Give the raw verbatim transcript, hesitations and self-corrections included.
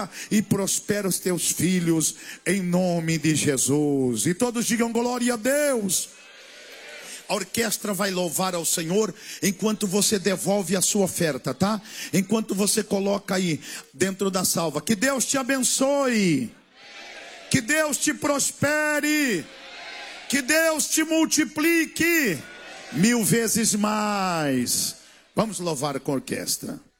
e prospera os teus filhos, em nome de Jesus. E todos digam glória a Deus. A orquestra vai louvar ao Senhor enquanto você devolve a sua oferta, tá? Enquanto você coloca aí dentro da salva. Que Deus te abençoe. Que Deus te prospere. Que Deus te multiplique mil vezes mais. Vamos louvar com a orquestra.